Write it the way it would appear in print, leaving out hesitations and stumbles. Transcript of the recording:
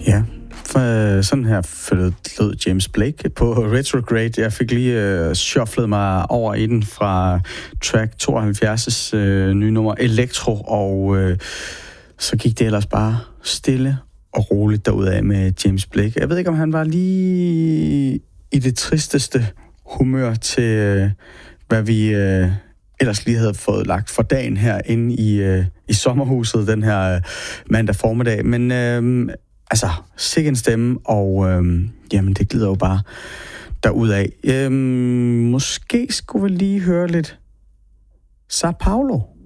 Ja, sådan her lød James Blake på Retrograde. Jeg fik lige shufflet mig over i den fra track 72's nye nummer Electro, og så gik det ellers bare stille og roligt derudad med James Blake. Jeg ved ikke, om han var lige i det tristeste humør til, hvad vi ellers lige havde fået lagt for dagen herinde i sommerhuset den her mandag formiddag. Men altså, sikke en stemme, og jamen, det glider jo bare derudad. Måske skulle vi lige høre lidt Sao Paulo.